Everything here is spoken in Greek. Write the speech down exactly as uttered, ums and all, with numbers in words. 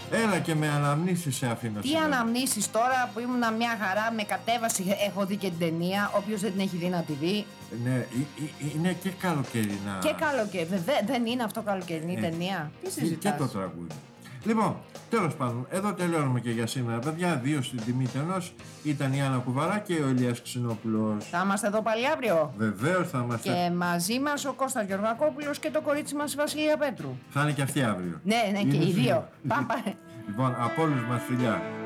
Έλα και με αναμνήσεις σε αφήνω. Τι αναμνήσεις τώρα που ήμουνα μια χαρά, με κατέβαση, έχω δει και την ταινία. Όποιος δεν την έχει δει να τη δει. Ναι, είναι και καλοκαιρινά. Και καλοκαιρινά. Βέβαια, δεν είναι αυτό καλοκαιρινή ε, ταινία. Τι συζητάς? Και το τραγούδι. Λοιπόν, τέλος πάντων, εδώ τελειώνουμε και για σήμερα. Παιδιά, δύο στην τιμή ενός. Ήταν η Άννα Κουβαρά και ο Ηλίας Ξινόπουλος. Θα είμαστε εδώ πάλι αύριο. Βεβαίως θα είμαστε. Και μαζί μας ο Κώστας Γεωργακόπουλος και το κορίτσι μας η Βασιλεία Πέτρου. Θα είναι και αυτή αύριο. Ναι, ναι, και οι δύο. Πάμε. Λοιπόν, από όλους μας φιλιά.